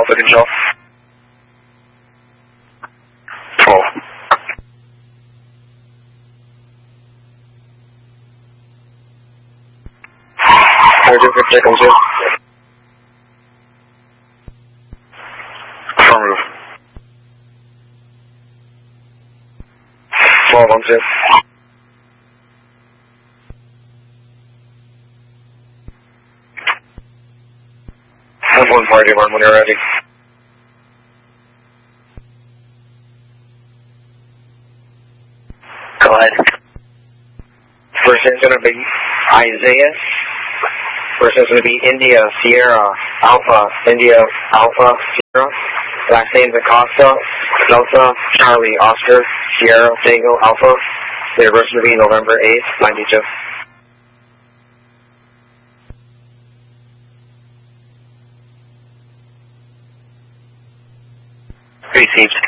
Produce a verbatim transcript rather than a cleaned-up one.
Delta Control. twelve. thirty for check on two. Affirmative. twelve on two. F one party one when you're ready. Go ahead. First name's going to be Isaiah. First name's going to be India Sierra Alpha India Alpha Sierra. Last name's Acosta Delta Charlie Oscar Sierra Tango Alpha. Their birth will be November eighth, ninety-two. Received.